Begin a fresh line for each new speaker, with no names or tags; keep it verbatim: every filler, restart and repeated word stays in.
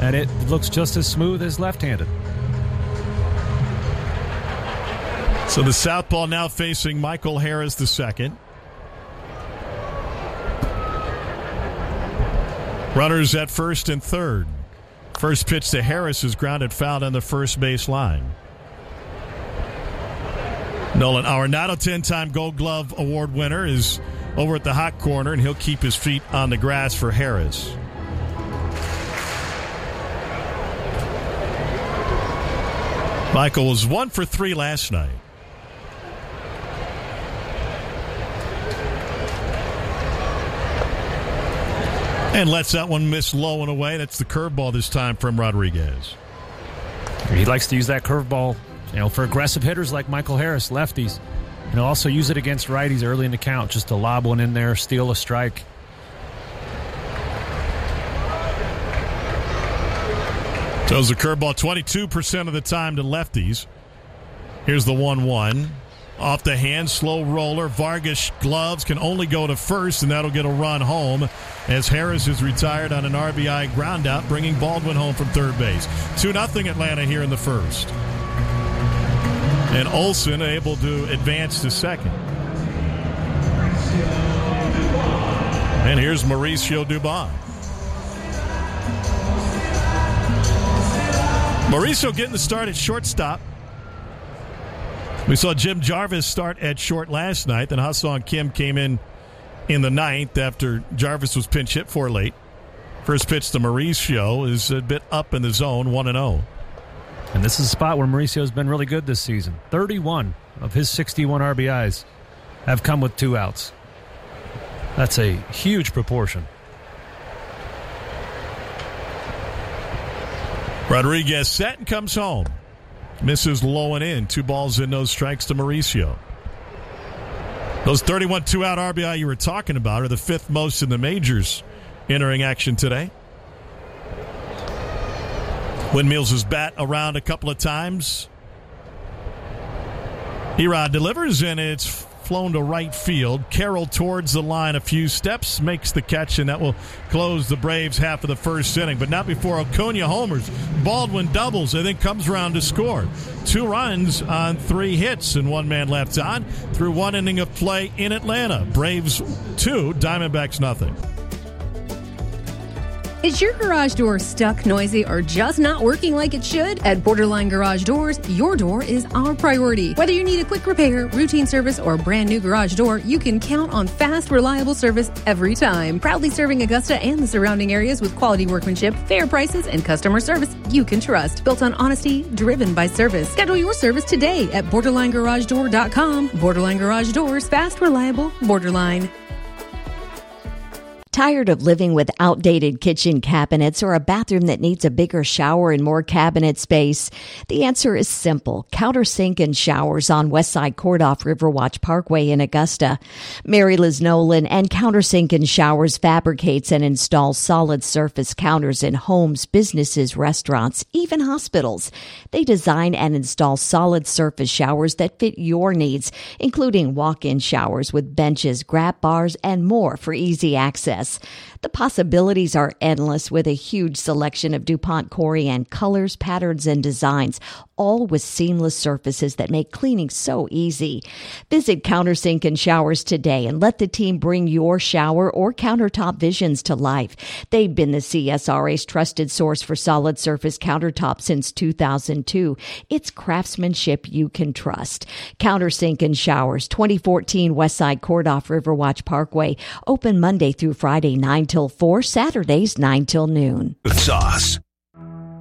and it looks just as smooth as left-handed.
So the southpaw now facing Michael Harris the second. Runners at first and third. First pitch to Harris is grounded foul on the first base line. Nolan, our nine out of ten time Gold Glove Award winner, is over at the hot corner, and he'll keep his feet on the grass for Harris. Michael was one for three last night. And lets that one miss low and away. That's the curveball this time from Rodriguez.
He likes to use that curveball, you know, for aggressive hitters like Michael Harris, lefties. And he'll also use it against righties early in the count, just to lob one in there, steal a strike.
Throws the curveball twenty-two percent of the time to lefties. Here's the one one. Off the hand, slow roller. Vargas gloves can only go to first, and that'll get a run home as Harris is retired on an R B I groundout, bringing Baldwin home from third base. two nothing Atlanta here in the first. And Olsen able to advance to second. And here's Mauricio Dubon. Mauricio getting the start at shortstop. We saw Jim Jarvis start at short last night. Then Ha-Seong Kim came in in the ninth after Jarvis was pinch hit for late. First pitch to Mauricio is a bit up in the zone, one and oh.
And this is a spot where Mauricio's been really good this season. thirty-one of his sixty-one R B Is have come with two outs. That's a huge proportion.
Rodriguez set and comes home. Misses low and in. Two balls in, no strikes to Mauricio. Those thirty-one two-out R B I you were talking about are the fifth most in the majors entering action today. Windmills his bat around a couple of times. Erod delivers, and it's flown to right field. Carroll towards the line a few steps, makes the catch, and that will close the Braves half of the first inning. But not before Acuna homers. Baldwin doubles, and then comes around to score. Two runs on three hits, and one man left on through one inning of play in Atlanta. Braves two, Diamondbacks nothing.
Is your garage door stuck, noisy, or just not working like it should? At Borderline Garage Doors, your door is our priority. Whether you need a quick repair, routine service, or a brand new garage door, you can count on fast, reliable service every time. Proudly serving Augusta and the surrounding areas with quality workmanship, fair prices, and customer service you can trust. Built on honesty, driven by service. Schedule your service today at borderline garage door dot com. Borderline Garage Doors, fast, reliable, Borderline.
Tired of living with outdated kitchen cabinets or a bathroom that needs a bigger shower and more cabinet space? The answer is simple. Countersink and Showers on Westside Court off Riverwatch Parkway in Augusta. Mary Liz Nolan and Countersink and Showers fabricates and installs solid surface counters in homes, businesses, restaurants, even hospitals. They design and install solid surface showers that fit your needs, including walk-in showers with benches, grab bars, and more for easy access. The possibilities are endless with a huge selection of DuPont Corian colors, patterns, and designs, all with seamless surfaces that make cleaning so easy. Visit Countersink and Showers today and let the team bring your shower or countertop visions to life. They've been the C S R A's trusted source for solid surface countertops since two thousand two. It's craftsmanship you can trust. Countersink and Showers, twenty fourteen Westside Court off Riverwatch Parkway. Open Monday through Friday, nine till four, Saturdays, nine till noon.
Sauce.